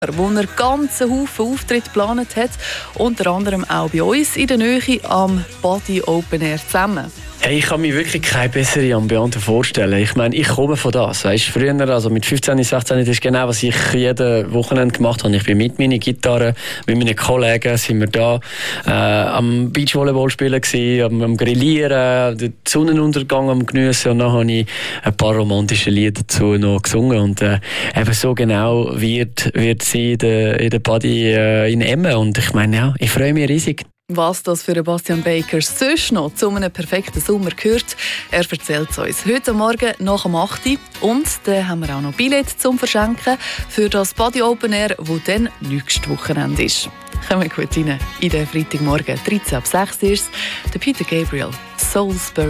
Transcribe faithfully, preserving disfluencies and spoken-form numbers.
wo er ganzen Haufen Auftritte geplant hat, unter anderem auch bei uns in der Nähe am Body Open Air zusammen. Hey, ich kann mir wirklich keine bessere Ambiente vorstellen. Ich meine, ich komme von das. Weißt, früher, also mit fünfzehn, sechzehn, das ist genau, was ich jeden Wochenende gemacht habe. Ich bin mit meiner Gitarre, mit meinen Kollegen sind wir da äh, am Beachvolleyball spielen gewesen, am, am Grillieren, den Sonnenuntergang am Geniessen und dann habe ich ein paar romantische Lieder dazu noch gesungen. Und äh, eben so genau wird, wird sie in der, in der Body äh, in Emmen. Und ich meine, ja, ich freue mich riesig. Was das für Bastian Baker sonst noch zu einem perfekten Sommer gehört, er erzählt es uns heute Morgen nach dem acht Uhr. Und dann haben wir auch noch Billett zum Verschenken für das Body Open Air, das dann nächstes Wochenende ist. Kommen wir gut rein in den Freitagmorgen. dreizehn ab sechs ist der Peter Gabriel, Soulsbury.